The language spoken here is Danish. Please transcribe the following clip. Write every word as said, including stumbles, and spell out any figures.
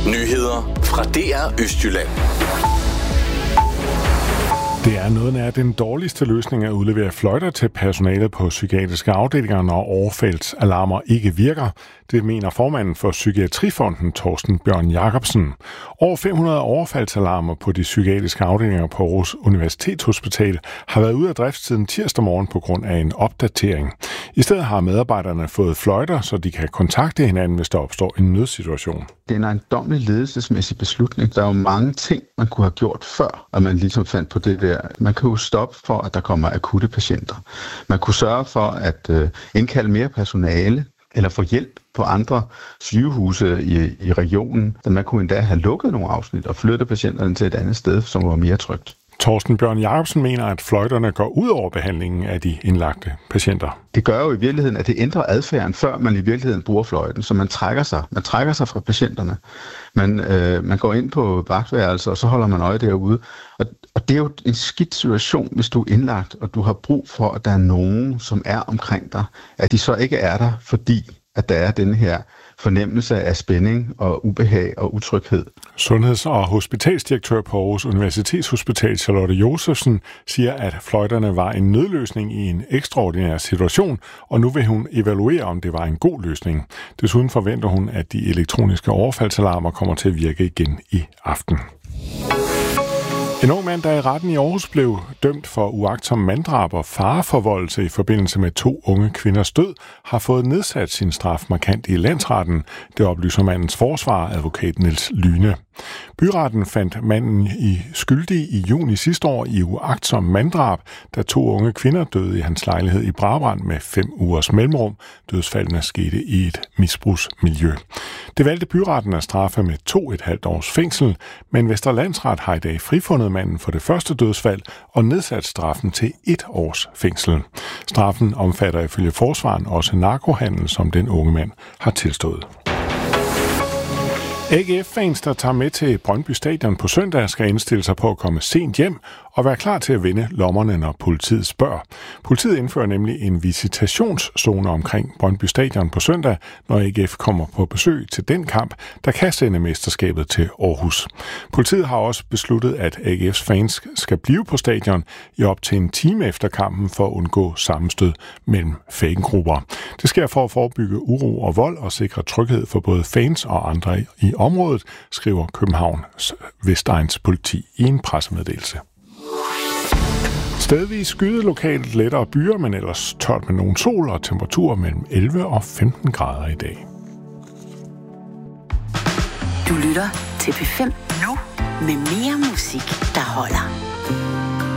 Nyheder fra D R Østjylland. Det er noget af den dårligste løsning at udlevere fløjter til personalet på psykiatriske afdelinger, når overfaldsalarmer ikke virker. Det mener formanden for Psykiatrifonden, Torsten Bjørn Jacobsen. Over fem hundrede overfaldsalarmer på de psykiatriske afdelinger på Aarhus Universitetshospital har været ude af drift siden tirsdag morgen på grund af en opdatering. I stedet har medarbejderne fået fløjter, så de kan kontakte hinanden, hvis der opstår en nødsituation. Det er en ejendommelig ledelsesmæssig beslutning. Der er jo mange ting, man kunne have gjort før, at man ligesom fandt på det der. Man kan jo stoppe for, at der kommer akutte patienter. Man kunne sørge for at øh, indkalde mere personale, eller få hjælp på andre sygehuse i, i regionen. Så man kunne endda have lukket nogle afsnit og flyttet patienterne til et andet sted, som var mere trygt. Torsten Bjørn Jacobsen mener, at fløjterne går ud over behandlingen af de indlagte patienter. Det gør jo i virkeligheden, at det ændrer adfærden, før man i virkeligheden bruger fløjten, så man trækker sig. Man trækker sig fra patienterne. Man, øh, man går ind på vagtværelser, og så holder man øje derude. Og, og det er jo en skidt situation, hvis du er indlagt, og du har brug for, at der er nogen, som er omkring dig. At de så ikke er der, fordi at der er den her fornemmelse af spænding og ubehag og utryghed. Sundheds- og hospitalsdirektør på Aarhus Universitetshospital, Charlotte Josefsen, siger, at fløjterne var en nødløsning i en ekstraordinær situation, og nu vil hun evaluere, om det var en god løsning. Desuden forventer hun, at de elektroniske overfaldsalarmer kommer til at virke igen i aften. En ung mand, der i retten i Aarhus blev dømt for uagtsom manddrab og fareforvoldelse i forbindelse med to unge kvinders død, har fået nedsat sin straf markant i landsretten. Det oplyser mandens forsvar, advokat Niels Lyne. Byretten fandt manden i skyldig i juni sidste år i uagtsom manddrab, da to unge kvinder døde i hans lejlighed i Brabrand med fem ugers mellemrum. Dødsfaldene skete i et misbrugsmiljø. Det valgte byretten at straffe med to et halvt års fængsel, men Vestre Landsret har i dag frifundet manden for det første dødsfald og nedsat straffen til et års fængsel. Straffen omfatter ifølge forsvaren også narkohandel, som den unge mand har tilstået. A G F-fans, der tager med til Brøndby Stadion på søndag, skal indstille sig på at komme sent hjem og være klar til at vende lommerne, når politiet spørger. Politiet indfører nemlig en visitationszone omkring Brøndby Stadion på søndag, når A G F kommer på besøg til den kamp, der kan sende mesterskabet til Aarhus. Politiet har også besluttet, at A G F's fans skal blive på stadion i op til en time efter kampen for at undgå sammenstød mellem fangrupper. Det sker for at forebygge uro og vold og sikre tryghed for både fans og andre i området, skriver Københavns Vestegns politi i en pressemeddelelse. Stedvis skyde lokalt lettere byer, men ellers tørt med nogen sol og temperaturer mellem elleve og femten grader i dag. Du lytter til P fem nu med mere musik, der holder.